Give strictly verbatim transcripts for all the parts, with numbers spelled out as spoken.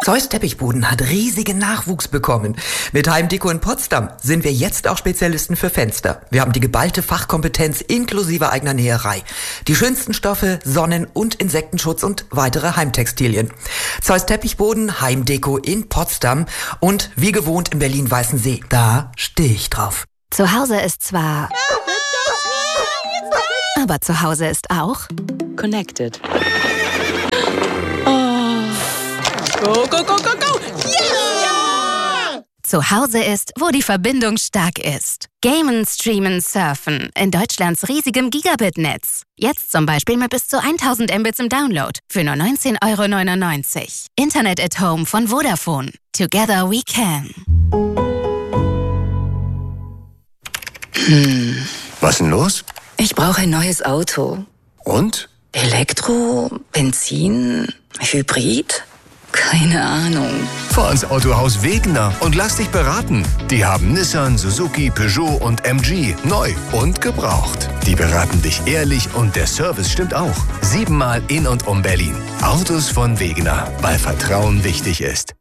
Zeus Teppichboden hat riesigen Nachwuchs bekommen. Mit Heimdeko in Potsdam sind wir jetzt auch Spezialisten für Fenster. Wir haben die geballte Fachkompetenz inklusive eigener Näherei. Die schönsten Stoffe, Sonnen- und Insektenschutz und weitere Heimtextilien. Zeus Teppichboden, Heimdeko in Potsdam und wie gewohnt in Berlin-Weißensee. Da stehe ich drauf. Zu Hause ist zwar... aber zu Hause ist auch... Connected. Go, go, go, go, go! Yeah! Zu Hause ist, wo die Verbindung stark ist. Gamen, streamen, surfen in Deutschlands riesigem Gigabit-Netz. Jetzt zum Beispiel mit bis zu tausend Mbits im Download für nur neunzehn Euro neunundneunzig. Internet at Home von Vodafone. Together we can. Hm. Was denn los? Ich brauche ein neues Auto. Und? Elektro, Benzin, Hybrid? Keine Ahnung. Fahr ins Autohaus Wegener und lass dich beraten. Die haben Nissan, Suzuki, Peugeot und M G. Neu und gebraucht. Die beraten dich ehrlich und der Service stimmt auch. Siebenmal in und um Berlin. Autos von Wegener, weil Vertrauen wichtig ist.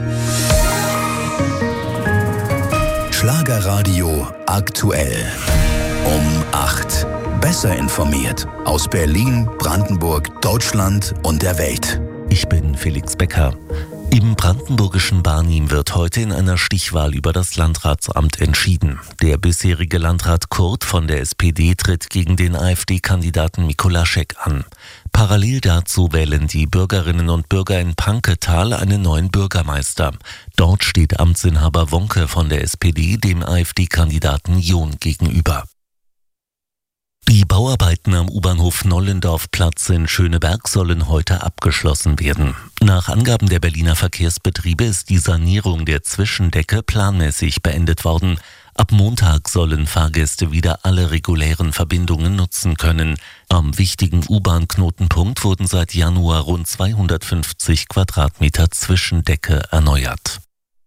Schlagerradio aktuell. Um acht. Besser informiert. Aus Berlin, Brandenburg, Deutschland und der Welt. Ich bin Felix Becker. Im brandenburgischen Barnim wird heute in einer Stichwahl über das Landratsamt entschieden. Der bisherige Landrat Kurt von der S P D tritt gegen den AfD-Kandidaten Mikolaschek an. Parallel dazu wählen die Bürgerinnen und Bürger in Panketal einen neuen Bürgermeister. Dort steht Amtsinhaber Wonke von der S P D dem AfD-Kandidaten John gegenüber. Die Bauarbeiten am U-Bahnhof Nollendorfplatz in Schöneberg sollen heute abgeschlossen werden. Nach Angaben der Berliner Verkehrsbetriebe ist die Sanierung der Zwischendecke planmäßig beendet worden. Ab Montag sollen Fahrgäste wieder alle regulären Verbindungen nutzen können. Am wichtigen U-Bahn-Knotenpunkt wurden seit Januar rund zweihundertfünfzig Quadratmeter Zwischendecke erneuert.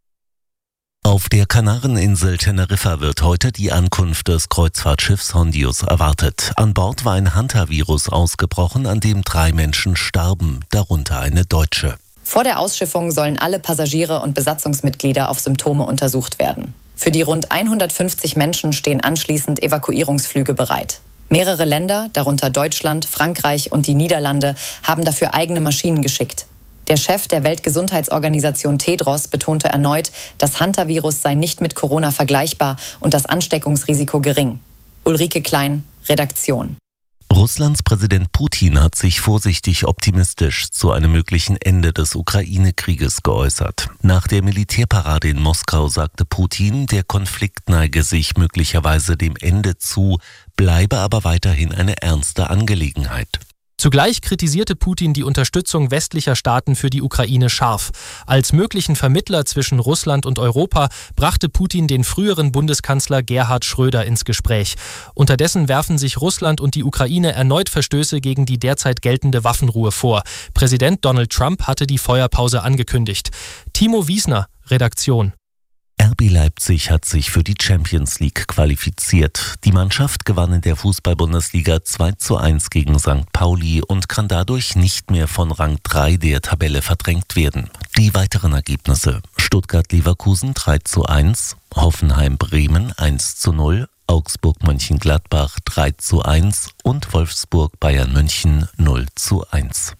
Auf der Kanareninsel Teneriffa wird heute die Ankunft des Kreuzfahrtschiffs Hondius erwartet. An Bord war ein Hantavirus ausgebrochen, an dem drei Menschen starben, darunter eine Deutsche. Vor der Ausschiffung sollen alle Passagiere und Besatzungsmitglieder auf Symptome untersucht werden. Für die rund hundertfünfzig Menschen stehen anschließend Evakuierungsflüge bereit. Mehrere Länder, darunter Deutschland, Frankreich und die Niederlande, haben dafür eigene Maschinen geschickt. Der Chef der Weltgesundheitsorganisation Tedros betonte erneut, das Hantavirus sei nicht mit Corona vergleichbar und das Ansteckungsrisiko gering. Ulrike Klein, Redaktion. Russlands Präsident Putin hat sich vorsichtig optimistisch zu einem möglichen Ende des Ukraine-Krieges geäußert. Nach der Militärparade in Moskau sagte Putin, der Konflikt neige sich möglicherweise dem Ende zu, bleibe aber weiterhin eine ernste Angelegenheit. Zugleich kritisierte Putin die Unterstützung westlicher Staaten für die Ukraine scharf. Als möglichen Vermittler zwischen Russland und Europa brachte Putin den früheren Bundeskanzler Gerhard Schröder ins Gespräch. Unterdessen werfen sich Russland und die Ukraine erneut Verstöße gegen die derzeit geltende Waffenruhe vor. Präsident Donald Trump hatte die Feuerpause angekündigt. Timo Wiesner, Redaktion. R B Leipzig hat sich für die Champions League qualifiziert. Die Mannschaft gewann in der Fußball-Bundesliga zwei zu eins gegen Sankt Pauli und kann dadurch nicht mehr von Rang drei der Tabelle verdrängt werden. Die weiteren Ergebnisse: Stuttgart-Leverkusen drei zu eins, Hoffenheim-Bremen eins zu null, Augsburg-Mönchengladbach drei zu eins und Wolfsburg-Bayern München null zu eins.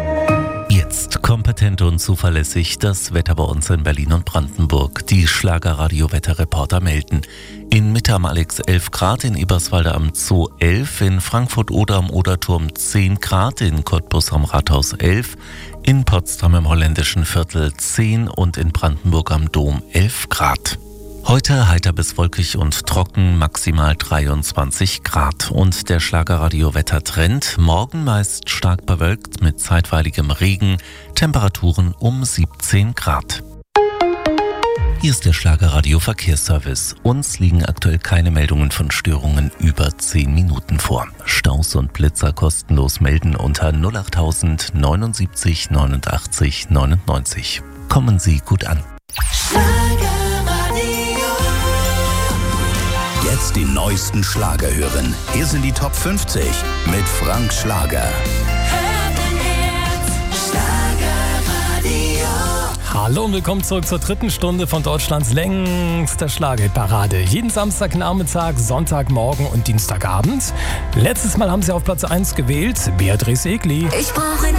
Jetzt kompetent und zuverlässig das Wetter bei uns in Berlin und Brandenburg. Die Schlagerradio-Wetterreporter melden. In Mitte am Alex elf Grad, in Eberswalde am Zoo elf, in Frankfurt-Oder am Oderturm zehn Grad, in Cottbus am Rathaus elf, in Potsdam im Holländischen Viertel zehn und in Brandenburg am Dom elf Grad. Heute heiter bis wolkig und trocken, maximal dreiundzwanzig Grad. Und der Schlagerradio-Wettertrend: morgen meist stark bewölkt mit zeitweiligem Regen, Temperaturen um siebzehn Grad. Hier ist der Schlagerradio-Verkehrsservice. Uns liegen aktuell keine Meldungen von Störungen über zehn Minuten vor. Staus und Blitzer kostenlos melden unter null acht null null neunundsiebzig neunundachtzig neunundneunzig. Kommen Sie gut an. Jetzt die neuesten Schlager hören. Hier sind die Top fünfzig mit Frank Schlager. Hallo und willkommen zurück zur dritten Stunde von Deutschlands längster Schlagerparade. Jeden Samstagnachmittag, Sonntagmorgen und Dienstagabend. Letztes Mal haben sie auf Platz eins gewählt, Beatrice Egli. Ich brauche